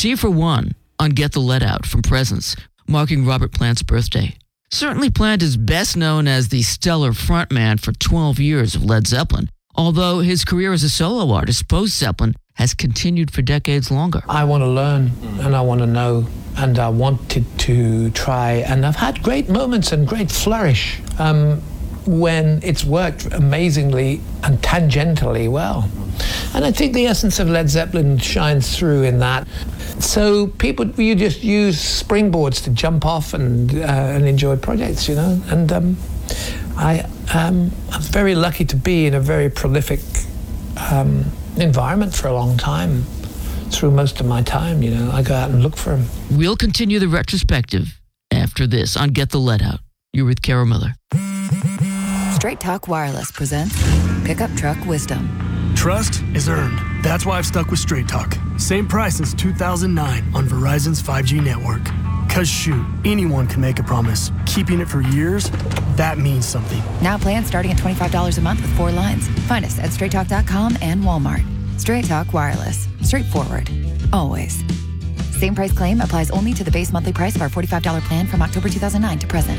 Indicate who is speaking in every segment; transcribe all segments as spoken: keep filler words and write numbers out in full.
Speaker 1: T for One on Get the Let Out from Presence, marking Robert Plant's birthday. Certainly Plant is best known as the stellar frontman for twelve years of Led Zeppelin, although his career as a solo artist post-Zeppelin has continued for decades longer.
Speaker 2: I want to learn and I want to know, and I wanted to try, and I've had great moments and great flourish um, when it's worked amazingly and tangentially well. And I think the essence of Led Zeppelin shines through in that. So people, you just use springboards to jump off and uh, and enjoy projects, you know. And um, I um, I'm very lucky to be in a very prolific um, environment for a long time. Through most of my time, you know, I go out and look for them.
Speaker 1: We'll continue the retrospective after this on Get the Let Out. You're with Carol Miller.
Speaker 3: Straight Talk Wireless presents Pickup Truck Wisdom.
Speaker 4: Trust is earned. That's why I've stuck with Straight Talk. Same price since two thousand nine on Verizon's five G network. Cause shoot, anyone can make a promise. Keeping it for years, that means something.
Speaker 3: Now plans starting at twenty-five dollars a month with four lines. Find us at straight talk dot com and Walmart. Straight Talk Wireless. Straightforward. Always. Same price claim applies only to the base monthly price of our forty-five dollars plan from October two thousand nine to present.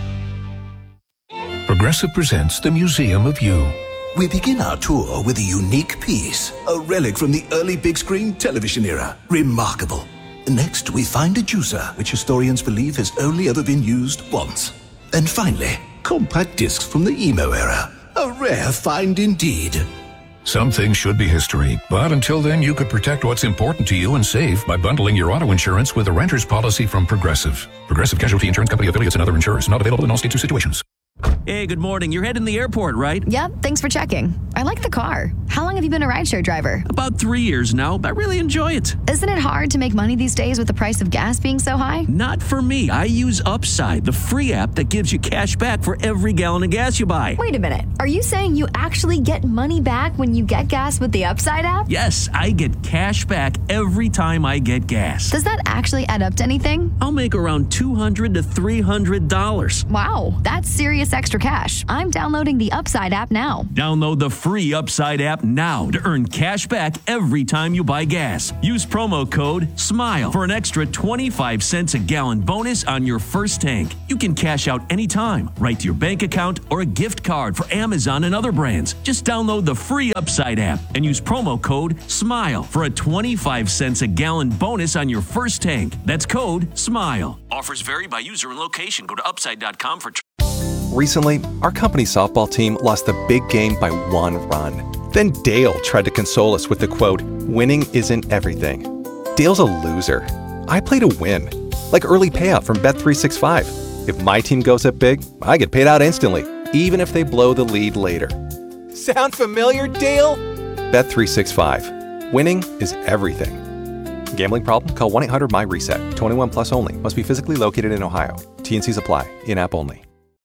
Speaker 5: Progressive presents the Museum of You.
Speaker 6: We begin our tour with a unique piece, a relic from the early big screen television era. Remarkable. Next, we find a juicer, which historians believe has only ever been used once. And finally, compact discs from the emo era. A rare find indeed.
Speaker 5: Some things should be history, but until then, you could protect what's important to you and save by bundling your auto insurance with a renter's policy from Progressive. Progressive Casualty Insurance Company affiliates and other insurers. Not available in all states or situations.
Speaker 7: Hey, good morning. You're heading to the airport, right?
Speaker 8: Yep, thanks for checking. I like the car. How long have you been a rideshare driver?
Speaker 7: About three years now. I really enjoy it.
Speaker 8: Isn't it hard to make money these days with the price of gas being so high?
Speaker 7: Not for me. I use Upside, the free app that gives you cash back for every gallon of gas you buy.
Speaker 8: Wait a minute. Are you saying you actually get money back when you get gas with the Upside app?
Speaker 7: Yes, I get cash back every time I get gas.
Speaker 8: Does that actually add up to anything?
Speaker 7: I'll make around two hundred to three hundred dollars.
Speaker 8: Wow, that's serious extra cash. I'm downloading the Upside app now.
Speaker 7: Download the free Upside app now to earn cash back every time you buy gas. Use promo code SMILE for an extra twenty-five cents a gallon bonus on your first tank. You can cash out anytime, right to your bank account or a gift card for Amazon and other brands. Just download the free Upside app and use promo code SMILE for a twenty-five cents a gallon bonus on your first tank. That's code SMILE. Offers vary by user and location. Go to upside dot com for...
Speaker 9: Recently, our company softball team lost the big game by one run. Then Dale tried to console us with the quote, "Winning isn't everything." Dale's a loser. I play to win, like early payout from Bet three sixty-five. If my team goes up big, I get paid out instantly, even if they blow the lead later. Sound familiar, Dale? Bet three sixty-five. Winning is everything. Gambling problem? Call one eight hundred M Y reset. twenty-one plus only. Must be physically located in Ohio. T and Cs apply. In-app only.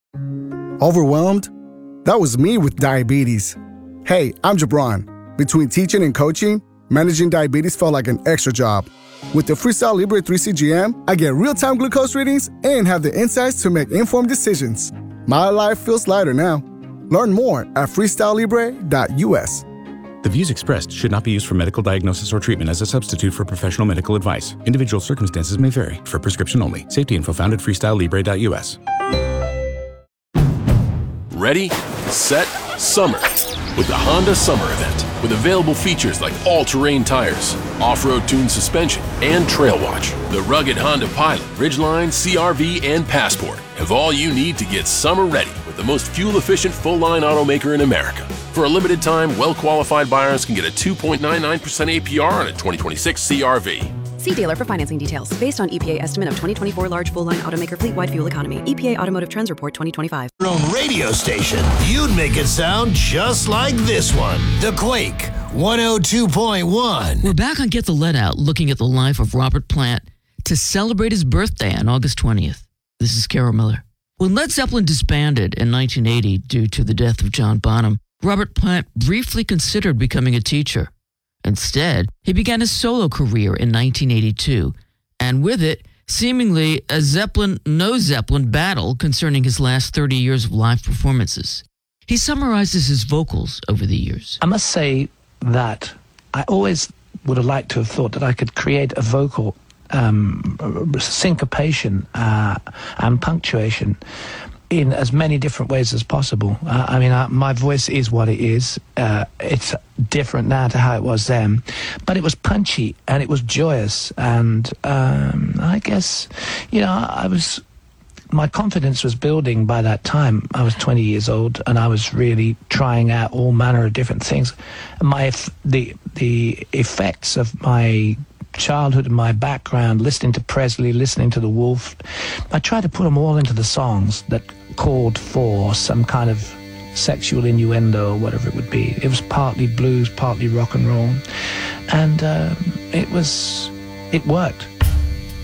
Speaker 10: Overwhelmed? That was me with diabetes. Hey, I'm Jabron. Between teaching and coaching, managing diabetes felt like an extra job. With the Freestyle Libre three C G M, I get real-time glucose readings and have the insights to make informed decisions. My life feels lighter now. Learn more at freestyle libre dot U S.
Speaker 11: The views expressed should not be used for medical diagnosis or treatment as a substitute for professional medical advice. Individual circumstances may vary. For prescription only. Safety info found at freestyle libre dot U S.
Speaker 12: Ready, set, summer with the Honda Summer Event. With available features like all-terrain tires, off-road tuned suspension, and Trail Watch. The rugged Honda Pilot, Ridgeline, C R V, and Passport have all you need to get summer ready with the most fuel-efficient full-line automaker in America. For a limited time, well-qualified buyers can get a two point nine nine percent A P R on a twenty twenty-six C R V.
Speaker 13: See dealer for financing details. Based on E P A estimate of twenty twenty-four large full-line automaker fleet-wide fuel economy. E P A Automotive Trends Report twenty twenty-five.
Speaker 14: Your own radio station. You'd make it sound just like this one. The Quake one oh two point one.
Speaker 1: We're back on Get the Let Out, looking at the life of Robert Plant to celebrate his birthday on August twentieth. This is Carol Miller. When Led Zeppelin disbanded in nineteen eighty due to the death of John Bonham, Robert Plant briefly considered becoming a teacher. Instead, he began his solo career in nineteen eighty-two, and with it, seemingly a Zeppelin, no Zeppelin battle concerning his last thirty years of live performances. He summarizes his vocals over the years.
Speaker 2: I must say that I always would have liked to have thought that I could create a vocal um, syncopation uh, and punctuation in as many different ways as possible. Uh, I mean, uh, my voice is what it is. Uh, it's different now to how it was then. But it was punchy, and it was joyous. And um, I guess, you know, I was... my confidence was building by that time. I was twenty years old, and I was really trying out all manner of different things. My the the effects of my childhood and my background, listening to Presley, listening to The Wolf, I tried to put them all into the songs that called for some kind of sexual innuendo or whatever it would be. It was partly blues, partly rock and roll, and um, it was it worked.